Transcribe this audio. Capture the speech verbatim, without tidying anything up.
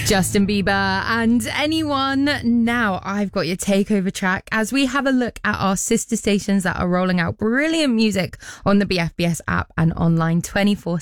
Justin Bieber and Anyone. Now I've got your takeover track as we have a look at our sister stations that are rolling out brilliant music on the B F B S app and online twenty-four